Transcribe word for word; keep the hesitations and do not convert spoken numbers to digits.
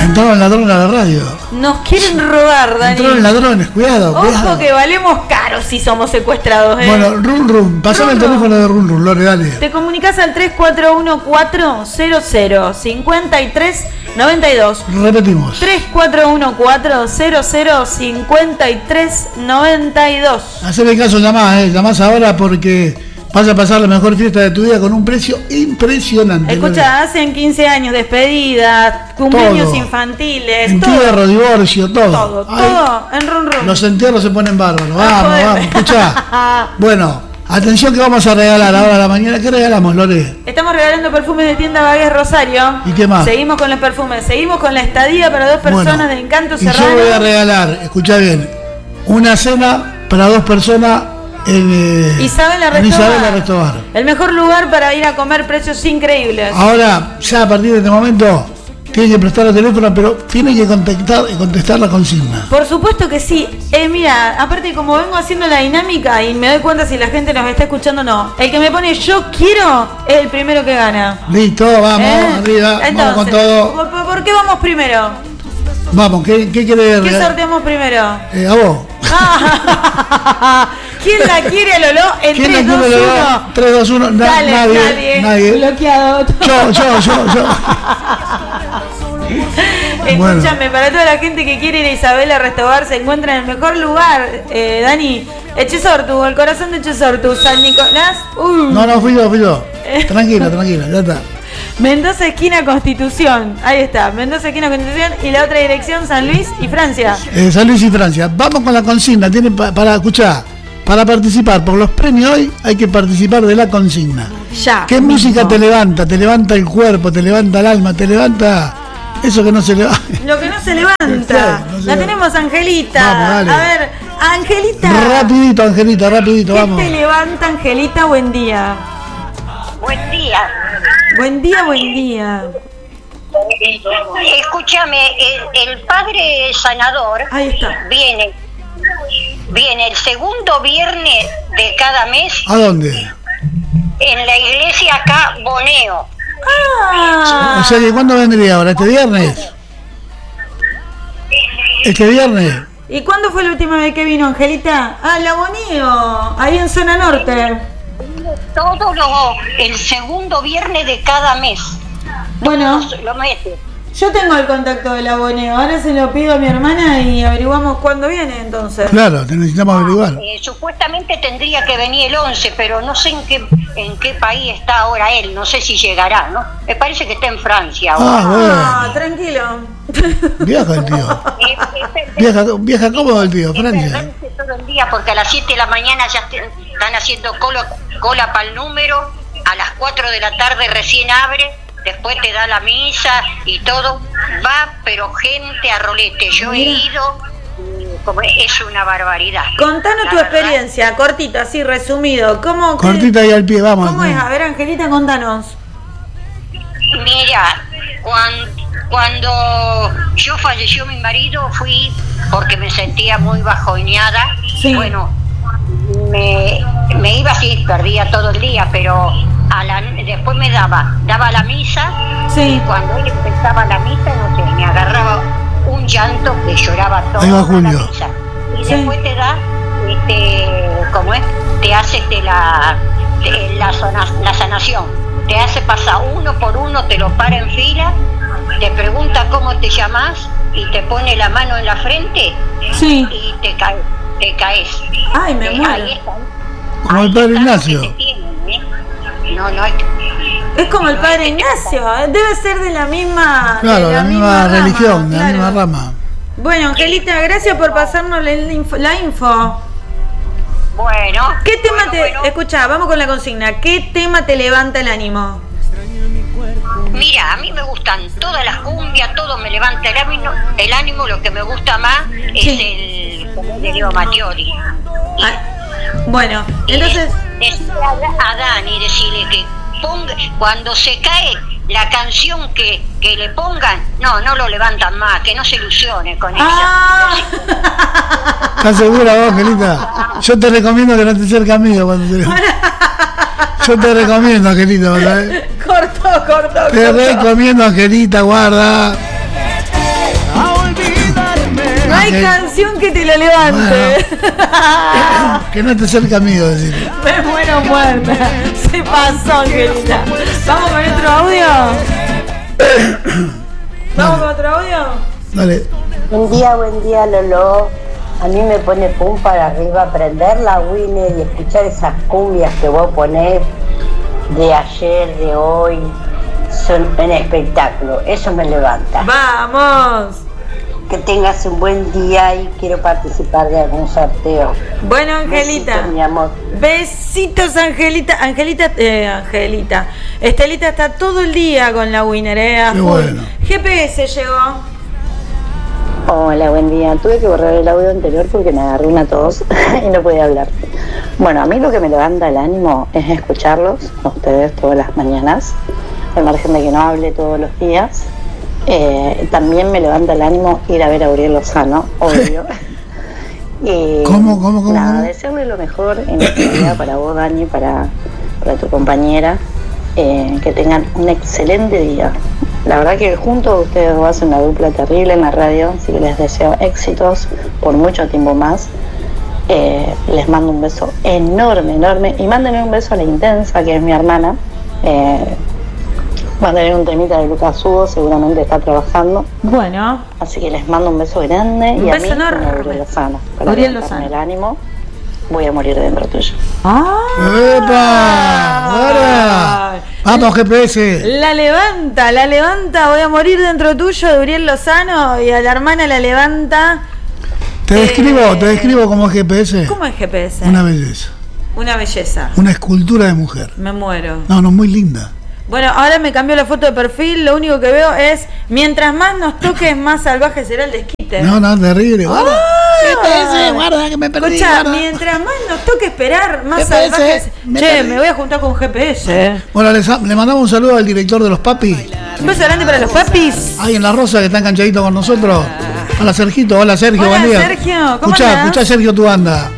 Entraron ladrones a la radio. Nos quieren robar, Dani. Entraron ladrones, cuidado, Ojo cuidado. que valemos caros si somos secuestrados, ¿eh? Bueno, Run Run, pasame el teléfono de Run Run, Lore, dale. Te comunicas al tres cuatro uno cuatro cero cero cinco tres nueve dos. Repetimos. tres cuatro uno cuatro cero cero cinco tres nueve dos. Haceme caso, llamás, eh. Llamás ahora porque vas a pasar la mejor fiesta de tu vida con un precio impresionante. Escucha, hacen quince años, despedidas, cumpleaños Todo. infantiles, Entierro, todo. divorcio, todo. Todo, Ay, todo en Run Run. los entierros se ponen bárbaros. Ah, Vamos, joder. vamos, escuchá. Bueno, atención que vamos a regalar ahora a la mañana. ¿Qué regalamos, Lore? Estamos regalando perfumes de tienda Bagués Rosario. ¿Y qué más? Seguimos con los perfumes, seguimos con la estadía para dos personas Bueno, de Encanto y yo Serrano. voy a regalar, escuchá bien, una cena para dos personas en eh, Isabela en Restobar. Isabela Restobar. El mejor lugar para ir a comer, precios increíbles. Ahora, ya a partir de este momento, tienen que prestar el teléfono, pero tienen que contestar, contestar la consigna. Por supuesto que sí. Eh, mira, aparte como vengo haciendo la dinámica y me doy cuenta si la gente nos está escuchando o no. El que me pone yo quiero es el primero que gana. Listo, vamos, ¿Eh? arriba, Entonces, vamos con todo. ¿por, por- por qué vamos primero? Vamos, ¿qué, qué querés ¿Qué regalar? sorteamos primero? Eh, a vos. ¿Quién la quiere a Lolo? En ¿Quién la tres, dos, quiere? uno. tres, dos, uno. Na- Dale, nadie, nadie. nadie. Bloqueado. Yo, yo, yo, yo. Bueno. Escúchame, para toda la gente que quiere ir a Isabela Restobar, se encuentra en el mejor lugar, eh, Dani. Echesortu, el corazón de Echesortu, San Nicolás. Uh. No, no, fui yo, fui yo. Tranquila, tranquila, ya está. Mendoza, esquina Constitución. Ahí está, Mendoza, esquina Constitución. Y la otra dirección, San Luis y Francia. Eh, San Luis y Francia. Vamos con la consigna. Tiene pa- para escuchar, para participar por los premios hoy hay que participar de la consigna. Ya. ¿Qué música te levanta? Te levanta el cuerpo, te levanta el alma, te levanta eso que no se levanta. Lo que no se levanta. Sí, no se la levanta. tenemos, Angelita. Vamos, dale. A ver, Angelita. Rapidito, Angelita, rapidito, ¿Qué vamos. te levanta, Angelita? Buen día. Buen día. Buen día, buen día. Escúchame, el, el padre sanador Ahí está. viene, viene el segundo viernes de cada mes ¿A dónde? en la iglesia acá, Boneo. Ah, O sea que ¿cuándo vendría ahora? ¿Este viernes? ¿Este viernes? ¿y cuándo fue la última vez que vino, Angelita? Ah, la Boneo, ahí en zona norte. Todo lo, el segundo viernes de cada mes. Bueno, Lo, lo mete. yo tengo el contacto de la Boneo, ahora se lo pido a mi hermana y averiguamos cuándo viene entonces. Claro, te necesitamos averiguar. Eh, supuestamente tendría que venir el once, pero no sé en qué en qué país está ahora él, no sé si llegará, ¿no? Me parece que está en Francia ahora. Ah, bueno. Ah, tranquilo. Viaja el tío. Eh, eh, Viaja, viaja cómodo el tío, eh, Francia. perderse todo el día porque a las siete de la mañana ya te- están haciendo cola, cola para el número, a las cuatro de la tarde recién abre, después te da la misa y todo, va pero gente a rolete, yo he Mira. ido, y como es una barbaridad. Contanos La tu verdad. experiencia, cortito, así resumido. ¿Cómo, qué- Cortita y al pie, vamos. ¿Cómo es? A ver, Angelita, contanos. Mira, cuando, cuando yo falleció mi marido fui porque me sentía muy bajoneada. Sí. Bueno, me, me iba así, perdía todo el día, pero a la, después me daba, daba la misa. Sí. Y cuando él empezaba la misa, no sé, me agarraba un llanto que lloraba Ahí va toda la Julio. misa. Y Sí. después te da, este, ¿cómo es? Te hace este, la, te- la, sana- la sanación. Te hace pasar uno por uno, te lo para en fila, te pregunta cómo te llamas y te pone la mano en la frente Sí. y te caes. Te caes. Ay, me Eh, muero. ahí está. Como el Ahí padre está lo que Ignacio. te tienen, ¿eh? No, no es. Es como el padre Ignacio, ¿eh? Debe ser de la misma. Claro, de la misma rama, religión, de la claro. misma rama. Bueno, Angelita, gracias por pasarnos la info. La info. Bueno. ¿Qué tema bueno, te. bueno. Escucha, vamos con la consigna. ¿Qué tema te levanta el ánimo? Mira, a mí me gustan todas las cumbias, todo me levanta el ánimo, el ánimo lo que me gusta más Sí. es el como de Leo Mattioli. Ah, bueno, Y entonces. de- decirle a, a Dani, decirle que ponga, cuando se cae la canción que, que le pongan, no, no lo levantan más, que no se ilusione con Ah. ella. ¿Estás segura vos, Angelita? Yo te recomiendo que no te acerques a mí cuando te... Yo te recomiendo, Angelita, ¿sabes? Cortó, cortó, Te cortó. recomiendo, Angelita, guarda. No hay que, canción que te lo levante. Bueno, que no te cerca mío, decir. Me muero muerta. Se pasó, Angelita. ¿Vamos con otro audio? ¿Vamos con otro audio? Dale. Buen día, buen día, Lolo. A mí me pone pum para arriba prender la Winner y escuchar esas cumbias que vos ponés de ayer, de hoy. Son un espectáculo. Eso me levanta. ¡Vamos! Que tengas un buen día y quiero participar de algún sorteo. Bueno, Angelita. Besitos, mi amor. Besitos, Angelita. Angelita, eh, Angelita. Estelita está todo el día con la Winner, eh. a Qué full. bueno. G P S llegó. Hola, buen día. Tuve que borrar el audio anterior porque me agarré una tos y no podía hablar. Bueno, a mí lo que me levanta el ánimo es escucharlos a ustedes todas las mañanas, al margen de que no hable todos los días. Eh, también me levanta el ánimo ir a ver a Uriel Lozano, obvio. Y ¿Cómo, cómo, cómo? Nada, cómo? desearle lo mejor en esta vida para vos, Dani, para, para tu compañera. Eh, que tengan un excelente día. La verdad que juntos ustedes dos hacen una dupla terrible en la radio, así que les deseo éxitos por mucho tiempo más. Eh, les mando un beso enorme, enorme. Y mándenle un beso a la Intensa, que es mi hermana. Eh, Mándenle un temita de Lucas Hugo, seguramente está trabajando. Bueno. Así que les mando un beso grande. Un y beso a mí, enorme. como Uriel Lozano, para Uriel levantarme Lozano. el ánimo, voy a morir dentro tuyo. ¡Ah! ¡Epa! ¡Ahora! ¡Vamos, G P S! La levanta, la levanta. Voy a morir dentro tuyo de Uriel Lozano. Y a la hermana la levanta. Te describo, Eh, te describo como G P S. ¿Cómo es G P S? Una belleza. Una belleza. Una escultura de mujer. Me muero. No, no, muy linda. Bueno, ahora me cambió la foto de perfil. Lo único que veo es: mientras más nos toques, más salvaje será el desquite. No, no, terrible. Guarda. Ah. G P S, guarda que me perdí. Escucha, guarda. mientras más nos toque esperar, más G P S, salvajes. me Che, perdí. me voy a juntar con G P S. Bueno, les- le mandamos un saludo al director de los Papis. Un beso grande para los papis. Ahí en La Rosa, que está enganchadito con nosotros. Hola, Sergito. Hola, Sergio. Hola, buen día. Sergio, ¿cómo Escuchá, andás? escuchá, Sergio, tu banda.